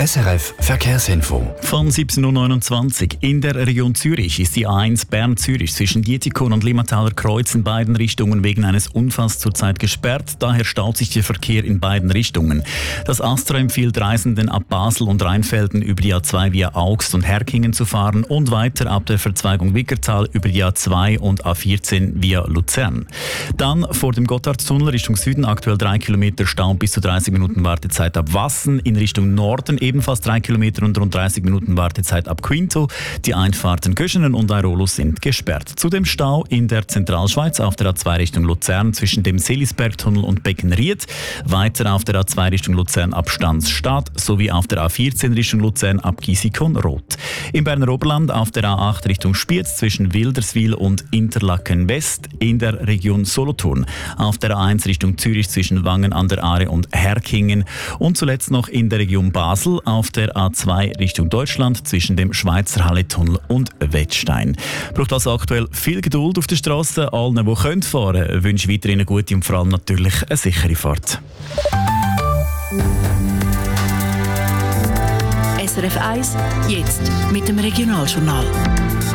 SRF Verkehrsinfo. Von 17.29 Uhr in der Region Zürich ist die A1 Bern-Zürich zwischen Dietikon und Limmataler Kreuz in beiden Richtungen wegen eines Unfalls zurzeit gesperrt. Daher staut sich der Verkehr in beiden Richtungen. Das Astra empfiehlt Reisenden ab Basel und Rheinfelden über die A2 via Augst und Herkingen zu fahren und weiter ab der Verzweigung Wickertal über die A2 und A14 via Luzern. Dann vor dem Gotthardtunnel Richtung Süden aktuell 3 Kilometer Stau bis zu 30 Minuten Wartezeit ab Wassen. In Richtung Norden ebenfalls 3 Kilometer und rund 30 Minuten Wartezeit ab Quinto. Die Einfahrten Göschenen und Airolus sind gesperrt. Zudem Stau in der Zentralschweiz auf der A2 Richtung Luzern zwischen dem Selisbergtunnel und Beckenried. Weiter auf der A2 Richtung Luzern ab Stanzstadt sowie auf der A14 Richtung Luzern ab Gisikon-Roth. Im Berner Oberland auf der A8 Richtung Spiez zwischen Wilderswil und Interlaken West in der Region Solothurn. Auf der A1 Richtung Zürich zwischen Wangen an der Aare und Herkingen. Und zuletzt noch in der Region Basel auf der A2 Richtung Deutschland zwischen dem Schweizer Halletunnel und Wettstein. Braucht also aktuell viel Geduld auf der Straße. Allen, die fahren können, wünsche ich weiterhin eine gute und vor allem natürlich eine sichere Fahrt. SRF 1, jetzt mit dem Regionaljournal.